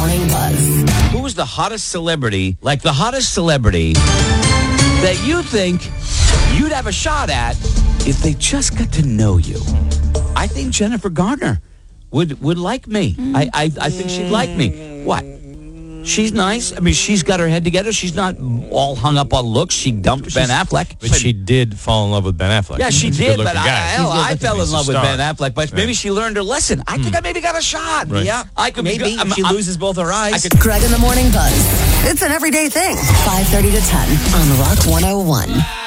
Morning Buzz. Who's the hottest celebrity, like the hottest celebrity, that you think you'd have a shot at if they just got to know you? I think Jennifer Garner would like me. I think she'd like me. What? She's nice. I mean, she's got her head together. She's not all hung up on looks. She dumped Ben Affleck. But she did fall in love with Ben Affleck. Yeah, she He's a did, good-looking but guy. I fell in love with He's a Ben star. Affleck. But maybe she learned her lesson. I think I maybe got a shot. Right. Yeah, I could be maybe good. she loses both her eyes. Greg in the Morning Buzz. It's an everyday thing. 5:30 to 10 on Rock 101.